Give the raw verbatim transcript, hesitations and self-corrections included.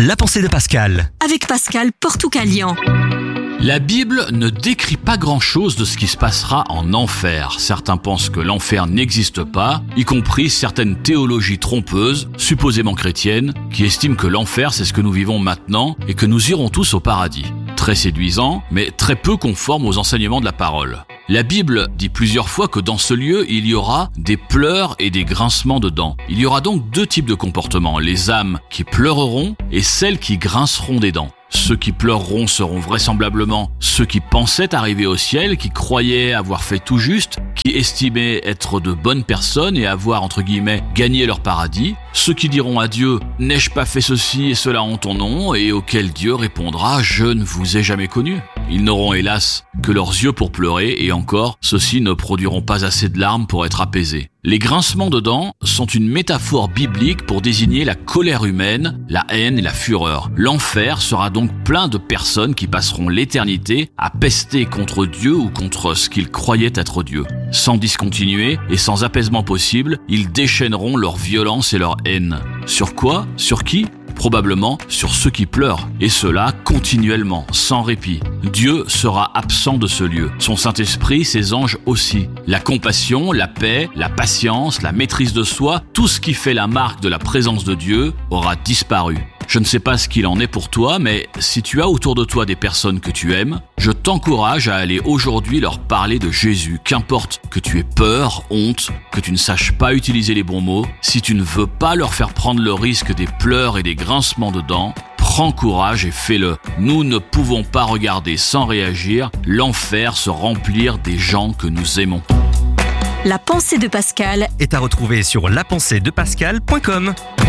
La pensée de Pascal. Avec Pascal Portucalian. La Bible ne décrit pas grand-chose de ce qui se passera en enfer. Certains pensent que l'enfer n'existe pas, y compris certaines théologies trompeuses, supposément chrétiennes, qui estiment que l'enfer c'est ce que nous vivons maintenant et que nous irons tous au paradis. Très séduisant, mais très peu conforme aux enseignements de la parole. La Bible dit plusieurs fois que dans ce lieu, il y aura des pleurs et des grincements de dents. Il y aura donc deux types de comportements, les âmes qui pleureront et celles qui grinceront des dents. Ceux qui pleureront seront vraisemblablement ceux qui pensaient arriver au ciel, qui croyaient avoir fait tout juste, qui estimaient être de bonnes personnes et avoir, entre guillemets, gagné leur paradis. Ceux qui diront à Dieu « N'ai-je pas fait ceci et cela en ton nom ?» et auquel Dieu répondra « Je ne vous ai jamais connu ». Ils n'auront hélas que leurs yeux pour pleurer et encore, ceux-ci ne produiront pas assez de larmes pour être apaisés. Les grincements de dents sont une métaphore biblique pour désigner la colère humaine, la haine et la fureur. L'enfer sera donc plein de personnes qui passeront l'éternité à pester contre Dieu ou contre ce qu'ils croyaient être Dieu. Sans discontinuer et sans apaisement possible, ils déchaîneront leur violence et leur haine. Sur quoi ? Sur qui ? Probablement sur ceux qui pleurent, et cela continuellement, sans répit. Dieu sera absent de ce lieu, son Saint-Esprit, ses anges aussi. La compassion, la paix, la patience, la maîtrise de soi, tout ce qui fait la marque de la présence de Dieu aura disparu. Je ne sais pas ce qu'il en est pour toi, mais si tu as autour de toi des personnes que tu aimes, je t'encourage à aller aujourd'hui leur parler de Jésus. Qu'importe que tu aies peur, honte, que tu ne saches pas utiliser les bons mots, si tu ne veux pas leur faire prendre le risque des pleurs et des grincements de dents, prends courage et fais-le. Nous ne pouvons pas regarder sans réagir l'enfer se remplir des gens que nous aimons. La pensée de Pascal Est à retrouver sur la pensée de pascal point com.